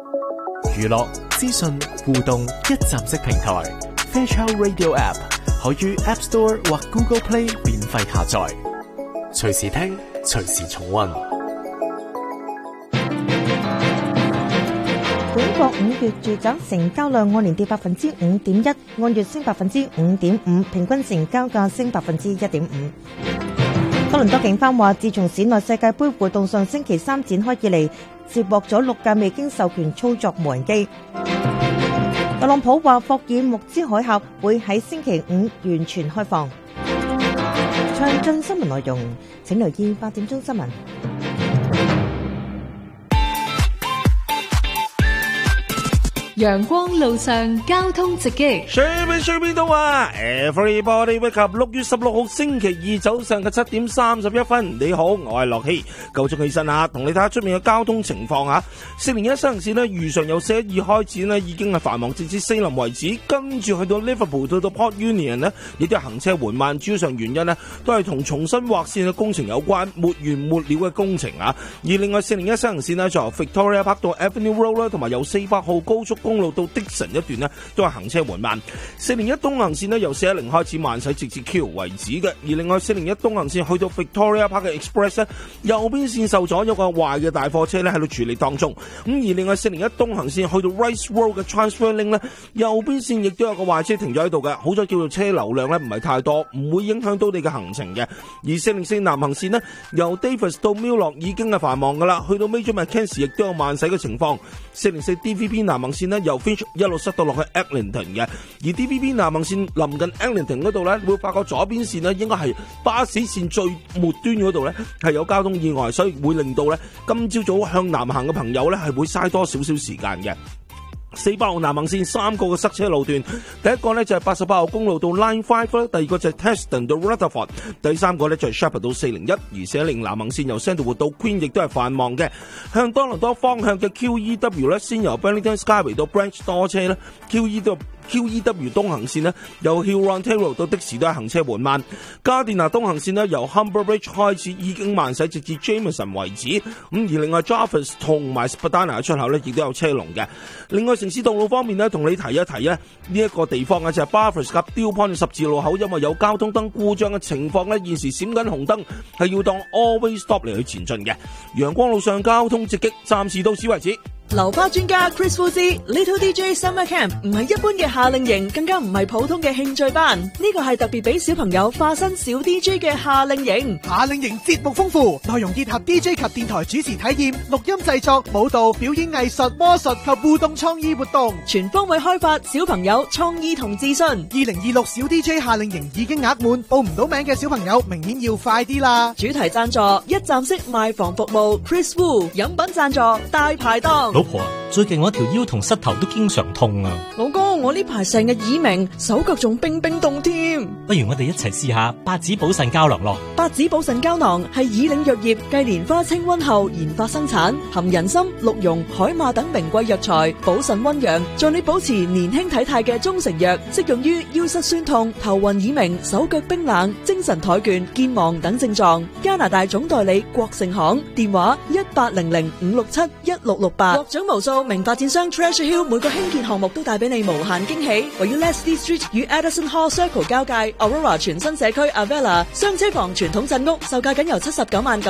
娛樂、資訊、互動一站式平台 Fairchild Radio App 可於 App Store 或 Google Play 免費下載，隨時聽，隨時重溫。 本國5月住宅成交量按年跌 5.1%， 按月升 5.5%， 平均成交價升 1.5%。多倫多警方話，自從市內世界盃活動上星期3展開以嚟，接獲咗6架未經授權操作無人機。特朗普話，霍爾木茲海峽會喺星期5完全開放。詳盡新聞內容，請留意8點鐘新聞。 陽光路上交通直擊， 水邊到啊 ！Everybody wake up！ 6月16號星期二早上嘅7點31分，你好，我係樂希，夠鐘起身啊！同你睇下出面嘅交通情況啊！401西行線呢，如常由412開始呢，已經係繁忙，直至西林為止，跟住去到 Liverpool 到 Port Union 呢，亦都係行車緩慢，主要上原因呢，都係同重新劃線嘅工程有關，沒完沒了嘅工程啊！而另外401西行線呢，就由 Victoria Park 到 Avenue Road 啦，同埋由400號高速公路到Dixon一段呢，都係行車緩慢。401東行線呢，由410開始慢駛，直至 Q 為止嘅。而另外401東行線去到 Victoria Park 嘅 Express 呢，右邊線受阻，有個壞嘅大貨車呢喺度處理當中。而另外401東行線去到 Rice Road 嘅 Transfer Link 呢，右邊線亦都有個壞車停咗喺度嘅。好在叫做車流量呢唔係太多，唔會影響到你嘅行程嘅。而404南行線呢，由 Davis 到 Mill 已經係繁忙噶啦，去到 Major Mackenzie 亦都有慢駛嘅情況。404 DVP 南行線呢，由一路塞到落去 Eglinton 嘅，而 DVB 南行線臨近 Eglinton 嗰度咧，會發覺左邊線呢應該係巴士線最末端嗰度咧係有交通意外，所以會令到咧今朝早向南行嘅朋友咧係會嘥多少少時間嘅。400號南行線3個嘅塞車路段，第一個呢就係88號公路到 Line 5啦，第二個就係 Teston 到 Rutherford， 第三個呢就係 Shepherd 到401，而410南行線由 Sandalwood 到 Queen 亦都係繁忙嘅。向多倫多方向嘅 QEW 呢，先由 Burlington Skyway 到 Branch 多車啦， QEW 東行線呢，由 Huron Taylor 到的士都係行車緩慢。加電拿東行線呢，由 Humber Bridge 開始已經慢駛，直至 Jameson 為止。而另外 Jarvis 同埋 Spadina 嘅出口呢，亦都有車龍嘅。另外城市道路方面呢，同你提一提呢一個地方就係 Bathurst 及 Dew Point 十字路口，因為有交通燈故障嘅情況呢，現時閃緊紅燈，係要當 Always Stop 嚟去前進嘅。陽光路上交通直擊，暫時到此為止。 流花專家 Chris Fuzi Little DJ Summer Camp 唔係一般嘅夏令營，更加唔係普通嘅興趣班，呢個係特別俾小朋友化身小 DJ 嘅夏令營。 夏令營節目豐富，內容結合 DJ 及電台主持體驗、錄音製作、舞蹈、表演藝術、魔術及互動創意活動， 全方位開發小朋友創意同自信。 2026小 DJ 夏令營已經額滿，報唔到名嘅小朋友明顯要快啲啦。 主題贊助一站式賣房服務 Chris Wu， 飲品贊助大排檔。 老婆，最近我條腰同膝頭都經常痛啊。 老公，我呢排成日耳鳴，手腳仲冰冰凍添。 不如我哋一齊試下八子補腎膠囊咯。 八子補腎膠囊係以嶺藥業繼蓮花清瘟後研發生產，含人參、鹿茸、海馬等名貴藥材，補腎溫陽，助你保持年輕體態嘅中成藥，適用於腰膝酸痛、頭暈耳鳴、手腳冰冷、精神怠倦、健忘等症狀。加拿大總代理國盛行，電話1800-567-1668。獲獎無數，名發展商 Treasure Hill 每個興建項目都帶俾你無限驚喜。位於 Leslie Street 與 Addison Hall Circle 交界 Aurora 全新社區 Avella 雙車房傳統鎮屋，售價僅由79萬9